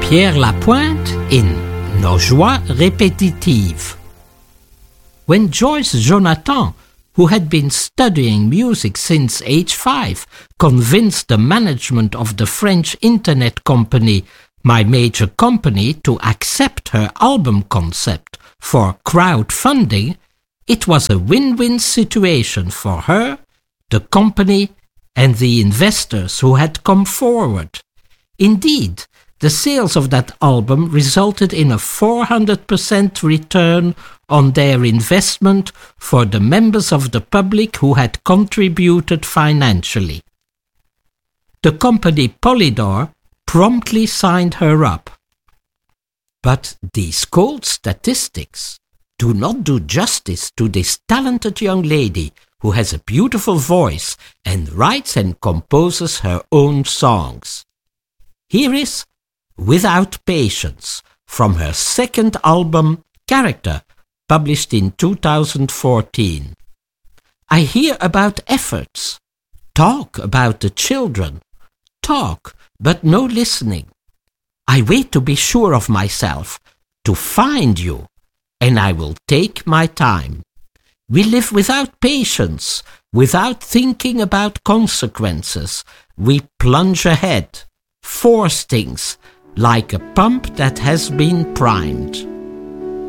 Pierre Lapointe in Nos joies répétitives. When Joyce Jonathan, who had been studying music since age 5, convinced the management of the French internet company, My Major Company, to accept her album concept for crowdfunding, it was a win-win situation for her, the company, and the investors who had come forward. Indeed, the sales of that album resulted in a 400% return on their investment for the members of the public who had contributed financially. The company Polydor promptly signed her up. But these cold statistics do not do justice to this talented young lady who has a beautiful voice and writes and composes her own songs. Here is Without Patience from her second album, Character, published in 2014. I hear about efforts. Talk about the children. Talk, but no listening. I wait to be sure of myself, to find you, and I will take my time. We live without patience, without thinking about consequences. We plunge ahead, force things, like a pump that has been primed.